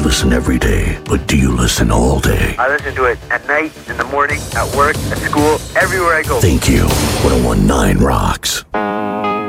listen every day, but do you listen all day? I listen to it at night, in the morning, at work, at school, everywhere I go. Thank you. 101.9 rocks.